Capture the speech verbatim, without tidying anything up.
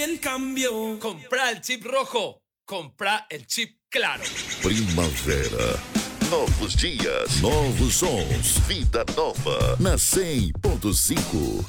también cambió. Comprá el chip rojo, comprá el chip claro. Primavera. Novos dias, novos sons, vida nova na cem ponto cinco.